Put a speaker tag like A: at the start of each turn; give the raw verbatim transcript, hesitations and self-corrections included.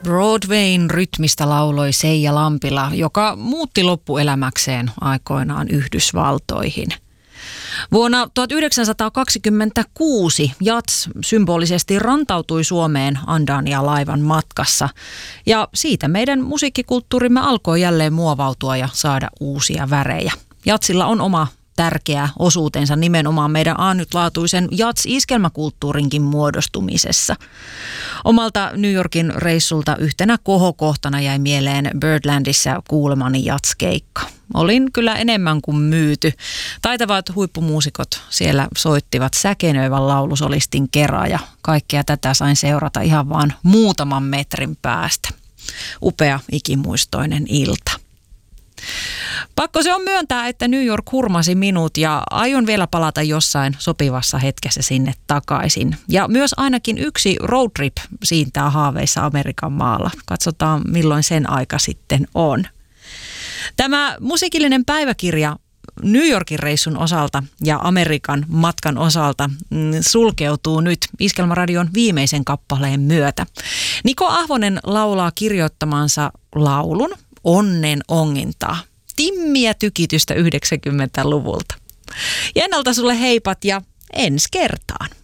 A: Broadwayn rytmistä lauloi Seija Lampila, joka muutti loppuelämäkseen aikoinaan Yhdysvaltoihin. Vuonna tuhatyhdeksänsataakaksikymmentäkuusi jats symbolisesti rantautui Suomeen Andania-laivan matkassa. Ja siitä meidän musiikkikulttuurimme alkoi jälleen muovautua ja saada uusia värejä. Jatsilla on oma tärkeä osuutensa nimenomaan meidän ainutlaatuisen jats-iskelmäkulttuurinkin muodostumisessa. Omalta New Yorkin reissulta yhtenä kohokohtana jäi mieleen Birdlandissa kuulemani jats-keikka. Olin kyllä enemmän kuin myyty. Taitavat huippumuusikot siellä soittivat säkenöivän laulusolistin kerran ja kaikkea tätä sain seurata ihan vaan muutaman metrin päästä. Upea ikimuistoinen ilta. Pakko se on myöntää, että New York hurmasi minut ja aion vielä palata jossain sopivassa hetkessä sinne takaisin. Ja myös ainakin yksi roadtrip siintää haaveissa Amerikan maalla. Katsotaan milloin sen aika sitten on. Tämä musiikillinen päiväkirja New Yorkin reissun osalta ja Amerikan matkan osalta sulkeutuu nyt Iskelmäradion viimeisen kappaleen myötä. Niko Ahvonen laulaa kirjoittamansa laulun Onnen ongintaa. Timmiä tykitystä yhdeksänkymmentäluvulta. Ja ennalta sulle heipat ja ensi kertaan.